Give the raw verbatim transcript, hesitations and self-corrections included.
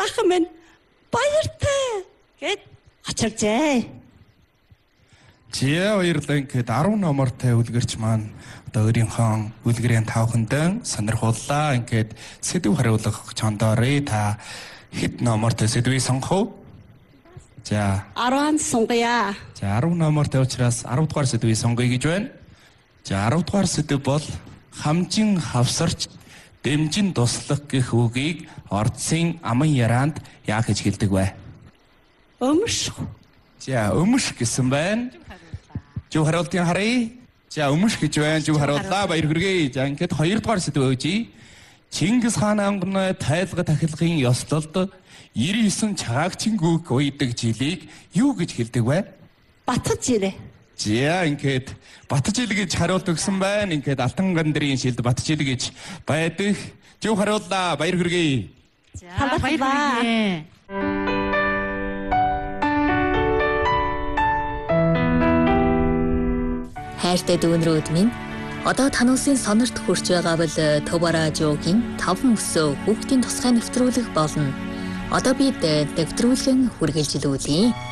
ах минь баяртай гэд очиржээ. Жия баярлалаа ингээд арван номортой үлгэрч маань одоо өөрийнхөө үлгэрийн тавхандан сонирхоллаа ингээд сэдв хариулах чондоры та хэд номортой сэдвийг сонгох вэ? За арван сонгоё. За арван номортой учраас арав дугаар сэдвийг сонгоё гэж байна. За арав дугаар сэдв бол хамжин хавсарч дэмжин туслах гэх үгийг ордсын аман яраанд яах гэж хэлдэг вэ? Өмш. За өмш гэсэн байна. Зөв хариултыг харъя. За өмш гэж байна. Зөв хариуллаа. Баяр хүргэе. За ингээд хоёрдугаар сэдв өгье. Чингис хаан анганы тайлга тахилгын ёслолд девяносто девять чагаагчин гүг уйдаг жилийг юу гэж хэлдэг вэ? Батж ирээ. За ингээд батж ил гэж хариулт өгсөн байна. Ингээд алтан гандирын шилд батж ил гэж байдаг. Зөв хариуллаа. Баяр хүргэе. За баяр хүргэе. Хайртай дүүнрүүд минь одоо тануусын сонорт хүрч байгаа бол Төв радиогийн таван өсөө хүүхдийн тусгай нэвтрүүлэг болно. Одоо бид нэвтрүүлгэн хүргэлжилүүлье.